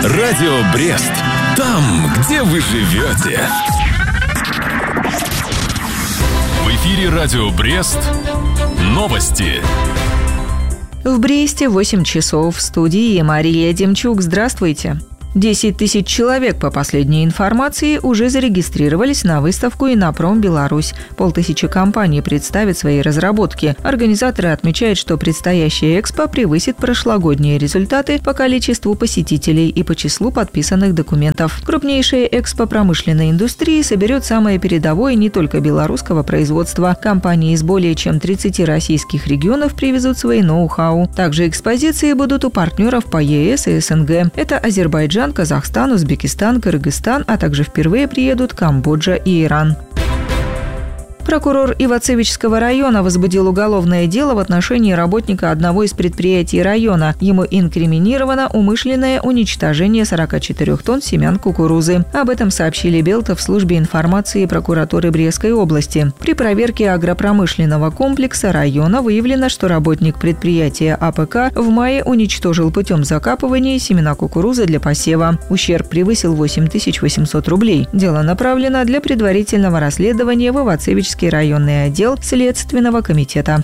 Радио Брест. Там, где вы живете. В эфире Радио Брест. Новости. В Бресте 8 часов. В студии Мария Демчук. Здравствуйте. 10 тысяч человек, по последней информации, уже зарегистрировались на выставку «Иннопром Беларусь». 500 компаний представят свои разработки. Организаторы отмечают, что предстоящая экспо превысит прошлогодние результаты по количеству посетителей и по числу подписанных документов. Крупнейшая экспо промышленной индустрии соберет самое передовое не только белорусского производства. Компании из более чем 30 российских регионов привезут свои ноу-хау. Также экспозиции будут у партнеров по ЕС и СНГ. Это Азербайджан, Казахстан, Узбекистан, Кыргызстан, а также впервые приедут Камбоджа и Иран. Прокурор Ивацевичского района возбудил уголовное дело в отношении работника одного из предприятий района. Ему инкриминировано умышленное уничтожение 44 тонн семян кукурузы. Об этом сообщили Белта в службе информации прокуратуры Брестской области. При проверке агропромышленного комплекса района выявлено, что работник предприятия АПК в мае уничтожил путем закапывания семена кукурузы для посева. Ущерб превысил 8800 рублей. Дело направлено для предварительного расследования в Ивацевичский районный отдел Следственного комитета.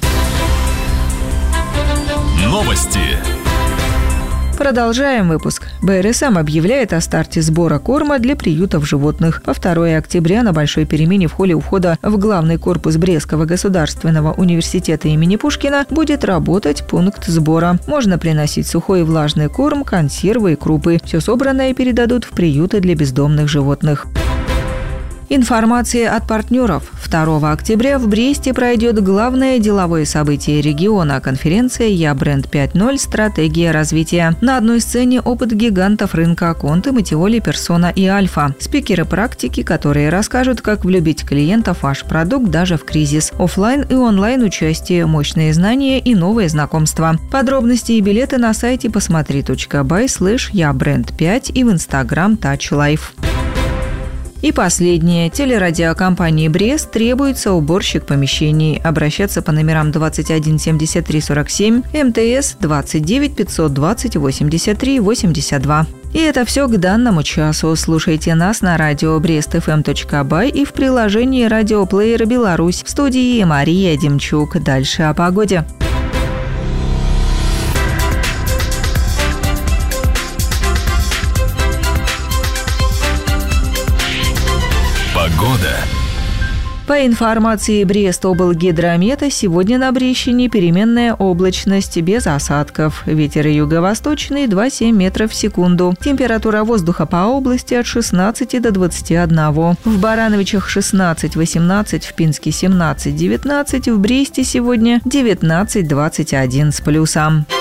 Новости. Продолжаем выпуск. БРСМ объявляет о старте сбора корма для приютов животных. По 2 октября на большой перемене в холле у входа в главный корпус Брестского государственного университета имени Пушкина будет работать пункт сбора. Можно приносить сухой и влажный корм, консервы и крупы. Все собранное передадут в приюты для бездомных животных. Информация от партнеров. 2 октября в Бресте пройдет главное деловое событие региона – конференция «Я бренд 5.0. Стратегия развития». На одной сцене опыт гигантов рынка Конте, Матиоли, Персона и Альфа. Спикеры-практики, которые расскажут, как влюбить клиентов в ваш продукт даже в кризис. Оффлайн и онлайн участие, мощные знания и новые знакомства. Подробности и билеты на сайте посмотри.by/ябренд5 и в Instagram Touch Life. И последнее. Телерадиокомпании «Брест» требуется уборщик помещений. Обращаться по номерам 21 73 47, МТС 29 520 83 82. И это все к данному часу. Слушайте нас на радио brestfm.by и в приложении радиоплеера «Беларусь». В студии Мария Демчук. Дальше о погоде. Погода. По информации Брестоблгидромета, сегодня на Брещине переменная облачность без осадков. Ветер юго-восточный 2,7 метров в секунду. Температура воздуха по области от 16 до 21. В Барановичах 16-18, в Пинске 17-19, в Бресте сегодня 19-21 с плюсом.